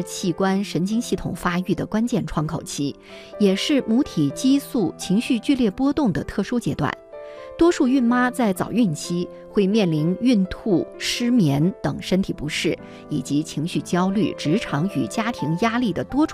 器官神经系统发育的关键窗口期，也是母体激素情绪剧烈波动的特殊阶段。多数孕妈在早孕期会面临孕吐、失眠等身体不适，以及情绪焦虑、职场与家庭压力的多重